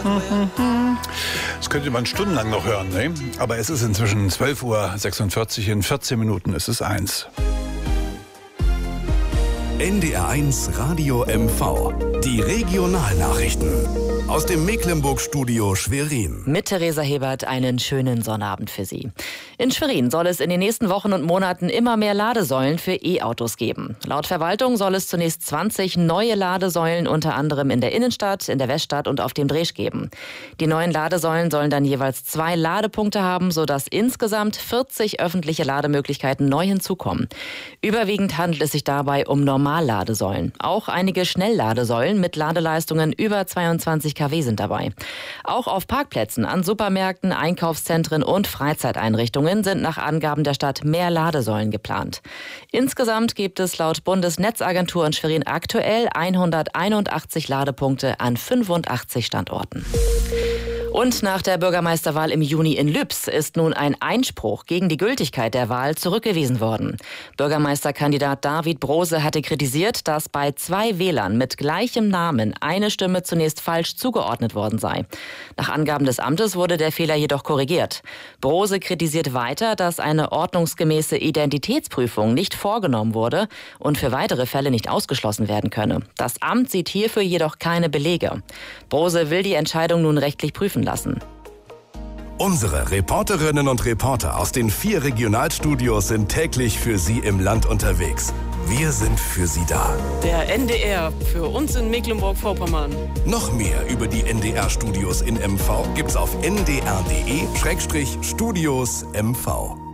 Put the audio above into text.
Das könnte man stundenlang noch hören, ne? Aber es ist inzwischen 12:46 Uhr, in 14 Minuten ist es 1. NDR1 Radio MV. Die Regionalnachrichten. Aus dem Mecklenburg-Studio Schwerin. Mit Theresa Hebert einen schönen Sonnabend für Sie. In Schwerin soll es in den nächsten Wochen und Monaten immer mehr Ladesäulen für E-Autos geben. Laut Verwaltung soll es zunächst 20 neue Ladesäulen unter anderem in der Innenstadt, in der Weststadt und auf dem Dresch geben. Die neuen Ladesäulen sollen dann jeweils 2 Ladepunkte haben, sodass insgesamt 40 öffentliche Lademöglichkeiten neu hinzukommen. Überwiegend handelt es sich dabei um Normalladesäulen. Auch einige Schnellladesäulen mit Ladeleistungen über 22 kW sind dabei. Auch auf Parkplätzen, an Supermärkten, Einkaufszentren und Freizeiteinrichtungen sind nach Angaben der Stadt mehr Ladesäulen geplant. Insgesamt gibt es laut Bundesnetzagentur in Schwerin aktuell 181 Ladepunkte an 85 Standorten. Und nach der Bürgermeisterwahl im Juni in Lübs ist nun ein Einspruch gegen die Gültigkeit der Wahl zurückgewiesen worden. Bürgermeisterkandidat David Brose hatte kritisiert, dass bei 2 Wählern mit gleichem Namen eine Stimme zunächst falsch zugeordnet worden sei. Nach Angaben des Amtes wurde der Fehler jedoch korrigiert. Brose kritisiert weiter, dass eine ordnungsgemäße Identitätsprüfung nicht vorgenommen wurde und für weitere Fälle nicht ausgeschlossen werden könne. Das Amt sieht hierfür jedoch keine Belege. Brose will die Entscheidung nun rechtlich prüfen lassen. Unsere Reporterinnen und Reporter aus den 4 Regionalstudios sind täglich für Sie im Land unterwegs. Wir sind für Sie da. Der NDR für uns in Mecklenburg-Vorpommern. Noch mehr über die NDR-Studios in MV gibt's auf ndr.de/Studios MV.